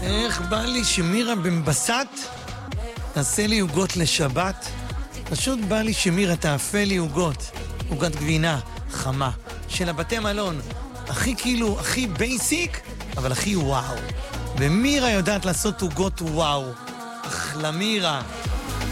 איך בא לי שמירה במבסט תעשה לי עוגות לשבת. פשוט בא לי שמירה תאפה לי עוגות. עוגת גבינה חמה של הבתי מלון. הכי בייסיק, אבל הכי וואו. ומירה יודעת לעשות עוגות וואו. אחלה מירה.